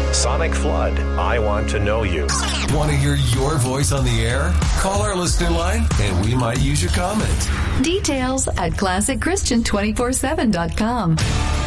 Sonic Flood, I Want to Know You. Want to hear your voice on the air? Call our listener line and we might use your comment. Details at ClassicChristian247.com.